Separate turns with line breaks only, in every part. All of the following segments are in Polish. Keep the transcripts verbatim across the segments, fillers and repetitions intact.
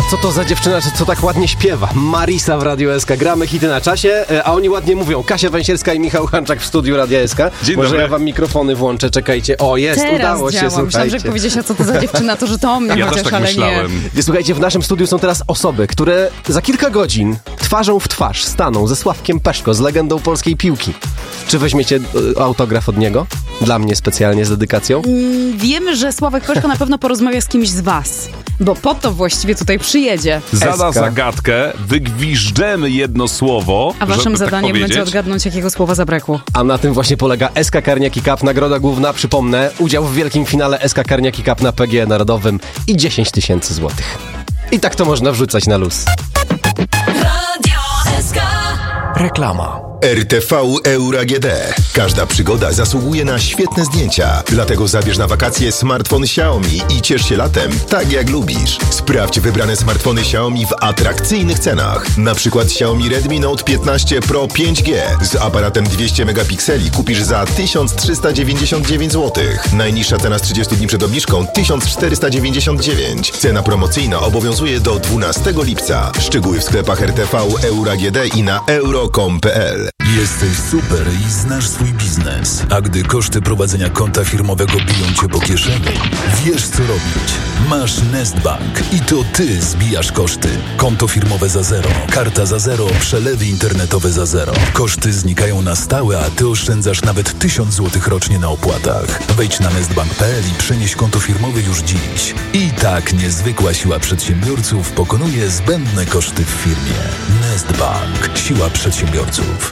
co to za dziewczyna, co tak ładnie śpiewa. Marisa w Radiu S K. Gramy hity na czasie, a oni ładnie mówią. Kasia Węsierska i Michał Hanczak w studiu Radia S K.
Dzień
Może
dobry.
ja wam mikrofony włączę, czekajcie. O, jest,
Teraz
udało
działa.
się, słuchajcie.
Myślałam, że jak powiedziałeś, a co to za dziewczyna, to że to o mnie
Ja
chociaż,
też tak
ale
myślałem.
nie.
Słuchajcie, w naszym studiu są teraz osoby, które za kilka godzin twarzą w twarz staną ze Sławkiem Peszko, z legendą polskiej piłki. Czy weźmiecie y, autograf od niego? Dla mnie specjalnie z dedykacją?
Wiemy, że Sławek Peszko na pewno porozmawia z kimś z was, bo po to właściwie tutaj przyjedzie.
Zada
S K.
zagadkę, wygwiżdżemy jedno słowo,
A waszym
żeby
zadaniem
tak
będzie
powiedzieć.
odgadnąć, jakiego słowa zabrakło.
A na tym właśnie polega S K Karniaki Cup. Nagroda główna, przypomnę, udział w wielkim finale S K Karniaki Cup na P G E Narodowym i dziesięć tysięcy złotych. I tak to można wrzucać na luz.
Radio S K.
Reklama.
R T V Euro A G D. Każda przygoda zasługuje na świetne zdjęcia. Dlatego zabierz na wakacje smartfon Xiaomi i ciesz się latem tak jak lubisz. Sprawdź wybrane smartfony Xiaomi w atrakcyjnych cenach. Na przykład Xiaomi Redmi Note piętnaście Pro pięć G z aparatem dwieście megapikseli kupisz za tysiąc trzysta dziewięćdziesiąt dziewięć złotych. Najniższa cena z trzydziestu dni przed obniżką tysiąc czterysta dziewięćdziesiąt dziewięć. Cena promocyjna obowiązuje do dwunastego lipca. Szczegóły w sklepach R T V Euro A G D i na euro kropka com kropka p l.
Jesteś super i znasz swój biznes, a gdy koszty prowadzenia konta firmowego biją cię po kieszeni, wiesz co robić. Masz Nestbank i to ty zbijasz koszty. Konto firmowe za zero, karta za zero, przelewy internetowe za zero. Koszty znikają na stałe, a ty oszczędzasz nawet tysiąc złotych rocznie na opłatach. Wejdź na nestbank kropka p l i przenieś konto firmowe już dziś. I tak niezwykła siła przedsiębiorców pokonuje zbędne koszty w firmie. Nestbank. Siła przedsiębiorców.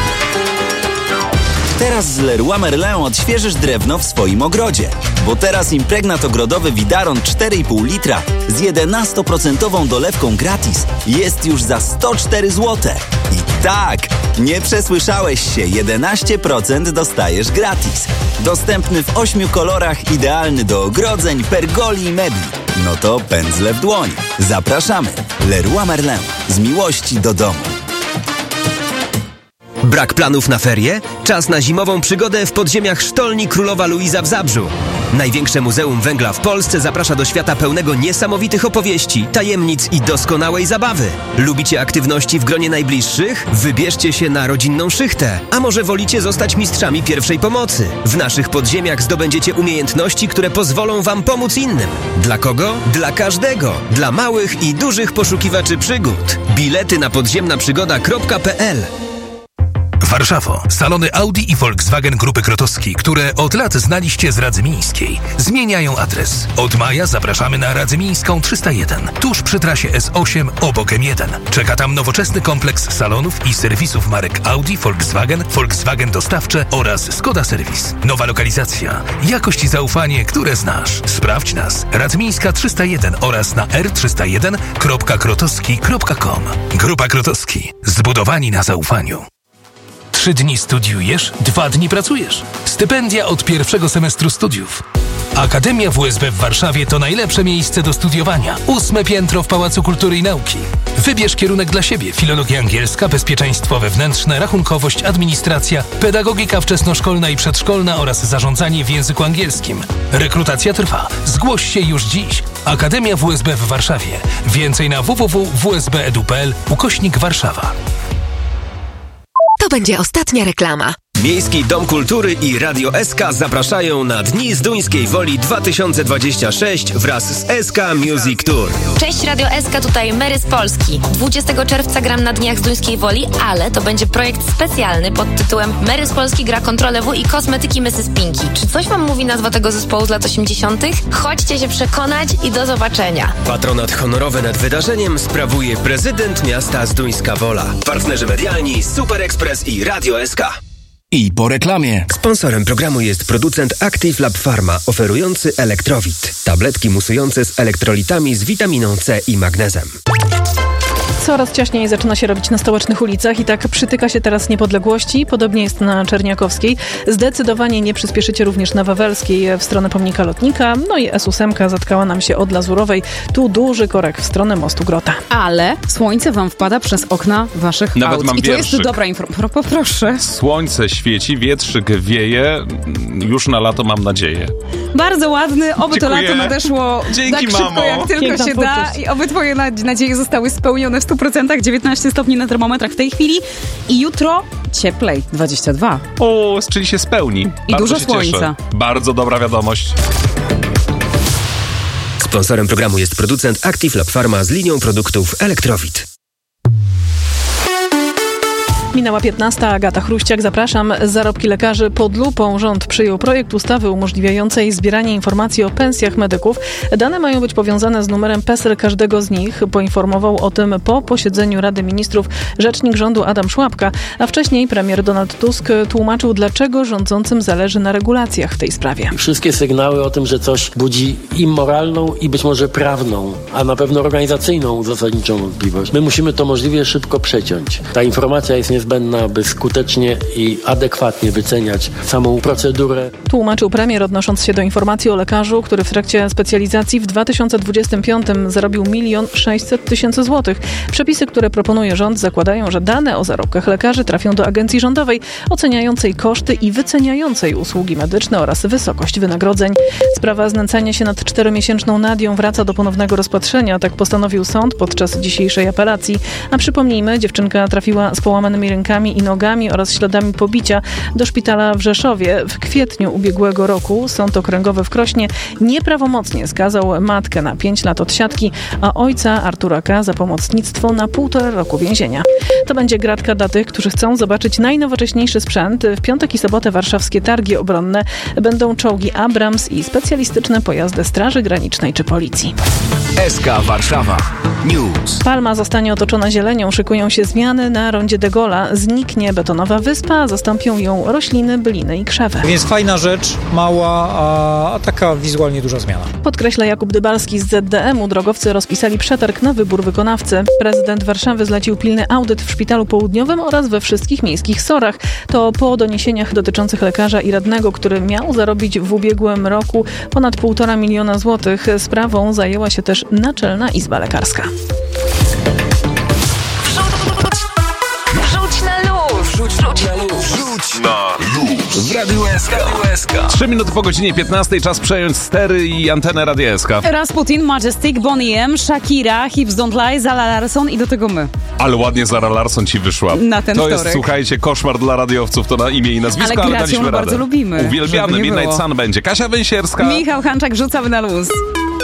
Teraz z Leroy Merlin odświeżysz drewno w swoim ogrodzie. Bo teraz impregnat ogrodowy Widaron cztery i pół litra z jedenastoprocentową dolewką gratis jest już za sto cztery złote. I tak, nie przesłyszałeś się, jedenaście procent dostajesz gratis. Dostępny w ośmiu kolorach, idealny do ogrodzeń, pergoli i mebli. No to pędzle w dłoń. Zapraszamy. Leroy Merlin. Z miłości do domu.
Brak planów na ferie? Czas na zimową przygodę w podziemiach Sztolni Królowa Luiza w Zabrzu. Największe muzeum węgla w Polsce zaprasza do świata pełnego niesamowitych opowieści, tajemnic i doskonałej zabawy. Lubicie aktywności w gronie najbliższych? Wybierzcie się na rodzinną szychtę. A może wolicie zostać mistrzami pierwszej pomocy? W naszych podziemiach zdobędziecie umiejętności, które pozwolą wam pomóc innym. Dla kogo? Dla każdego. Dla małych i dużych poszukiwaczy przygód. Bilety na podziemna przygoda kropka p l.
Warszawo. Salony Audi i Volkswagen Grupy Krotowski, które od lat znaliście z Radzymińskiej, zmieniają adres. Od maja zapraszamy na Radzymińską trzysta jeden, tuż przy trasie S osiem obok M jeden. Czeka tam nowoczesny kompleks salonów i serwisów marek Audi, Volkswagen, Volkswagen Dostawcze oraz Skoda Serwis. Nowa lokalizacja, jakość i zaufanie, które znasz. Sprawdź nas. Radzymińska trzysta jeden oraz na r trzysta jeden kropka krotowski kropka com. Grupa Krotowski. Zbudowani na zaufaniu. Trzy dni studiujesz, dwa dni pracujesz. Stypendia od pierwszego semestru studiów. Akademia W S B w Warszawie to najlepsze miejsce do studiowania. Ósme piętro w Pałacu Kultury i Nauki. Wybierz kierunek dla siebie. Filologia angielska, bezpieczeństwo wewnętrzne, rachunkowość, administracja, pedagogika wczesnoszkolna i przedszkolna oraz zarządzanie w języku angielskim. Rekrutacja trwa. Zgłoś się już dziś. Akademia W S B w Warszawie. Więcej na w w w kropka w s b kropka e d u kropka p l ukośnik Warszawa.
To będzie ostatnia reklama.
Miejski Dom Kultury i Radio S K zapraszają na Dni Zduńskiej Woli dwa tysiące dwadzieścia sześć wraz z S K Music Tour.
Cześć Radio S K, tutaj Mary z Polski. dwudziestego czerwca gram na Dniach Zduńskiej Woli, ale to będzie projekt specjalny pod tytułem Mary z Polski gra kontrolę W i kosmetyki missus Pinky. Czy coś wam mówi nazwa tego zespołu z lat osiemdziesiątych? Chodźcie się przekonać i do zobaczenia.
Patronat honorowy nad wydarzeniem sprawuje prezydent miasta Zduńska Wola. Partnerzy medialni Super Express i Radio S K.
I po reklamie.
Sponsorem programu jest producent Active Lab Pharma, oferujący Elektrowit. Tabletki musujące z elektrolitami z witaminą C i magnezem.
Coraz ciaśniej zaczyna się robić na stołecznych ulicach i tak przytyka się teraz Niepodległości. Podobnie jest na Czerniakowskiej. Zdecydowanie nie przyspieszycie również na Wawelskiej w stronę pomnika Lotnika. No i S ósem zatkała nam się od Lazurowej. Tu duży korek w stronę mostu Grota.
Ale słońce wam wpada przez okna waszych
Nawet
aut.
mam
I to
wierszyk.
jest dobra informacja. Proszę.
Słońce świeci, wietrzyk wieje. Już na lato mam nadzieję.
Bardzo ładny, oby to
Dziękuję.
lato nadeszło
Dzięki,
tak szybko,
mamo.
jak tylko
Piękna
się da
twórczość.
i oby twoje nadzieje zostały spełnione w stu procentach. dziewiętnaście stopni na termometrach w tej chwili i jutro cieplej, dwadzieścia dwa.
O, czyli się spełni.
I
Bardzo
dużo
się
słońca.
Cieszę. Bardzo dobra wiadomość.
Sponsorem programu jest producent Active Lab Pharma z linią produktów Elektrowit.
Minęła piętnasta, Agata Chruściak, zapraszam. Zarobki lekarzy pod lupą. Rząd przyjął projekt ustawy umożliwiającej zbieranie informacji o pensjach medyków. Dane mają być powiązane z numerem PESEL każdego z nich. Poinformował o tym po posiedzeniu Rady Ministrów rzecznik rządu Adam Szłapka, a wcześniej premier Donald Tusk tłumaczył, dlaczego rządzącym zależy na regulacjach w tej sprawie.
Wszystkie sygnały o tym, że coś budzi i moralną, i być może prawną, a na pewno organizacyjną zasadniczą wątpliwość. My musimy to możliwie szybko przeciąć. Ta informacja jest niezbędna, by skutecznie i adekwatnie wyceniać samą procedurę.
Tłumaczył premier, odnosząc się do informacji o lekarzu, który w trakcie specjalizacji w dwa tysiące dwudziestym piątym zarobił milion sześćset tysięcy złotych. Przepisy, które proponuje rząd, zakładają, że dane o zarobkach lekarzy trafią do agencji rządowej oceniającej koszty i wyceniającej usługi medyczne oraz wysokość wynagrodzeń. Sprawa znęcania się nad czteromiesięczną Nadią wraca do ponownego rozpatrzenia. Tak postanowił sąd podczas dzisiejszej apelacji. A przypomnijmy, dziewczynka trafiła z połamanymi rękami i nogami oraz śladami pobicia do szpitala w Rzeszowie. W kwietniu ubiegłego roku Sąd Okręgowy w Krośnie nieprawomocnie skazał matkę na pięć lat odsiadki, a ojca Artura K. za pomocnictwo na półtora roku więzienia. To będzie gratka dla tych, którzy chcą zobaczyć najnowocześniejszy sprzęt. W piątek i sobotę warszawskie targi obronne będą czołgi Abrams i specjalistyczne pojazdy Straży Granicznej czy Policji.
S K Warszawa News.
Palma zostanie otoczona zielenią, szykują się zmiany na rondzie de Gaulle'a. Zniknie betonowa wyspa, a zastąpią ją rośliny, byliny i krzewy.
Więc fajna rzecz, mała, a taka wizualnie duża zmiana.
Podkreśla Jakub Dybalski z Z D M-u. Drogowcy rozpisali przetarg na wybór wykonawcy. Prezydent Warszawy zlecił pilny audyt w Szpitalu Południowym oraz we wszystkich miejskich sorach. To po doniesieniach dotyczących lekarza i radnego, który miał zarobić w ubiegłym roku ponad półtora miliona złotych. Sprawą zajęła się też Naczelna Izba Lekarska.
Wrzuć na luz!
Wrzuć na luz. Wrzuć na luz. W Radiu S K.
Trzy minuty po godzinie piętnastej, czas przejąć stery i antenę Radia S K.
Rasputin, Majestic, Bonnie M, Shakira, Hips Don't Lie, Zara Larsson i do tego my.
Ale ładnie Zara Larsson ci wyszła.
Na ten
to
wtorek.
jest, słuchajcie, koszmar dla radiowców, to na imię i nazwisko,
ale
ale
grać ją
daliśmy radę.
bardzo lubimy.
Uwielbiamy.
Żeby nie
Midnight
było.
Sun będzie. Kasia Węsierska.
Michał Hanczak, rzucamy na luz.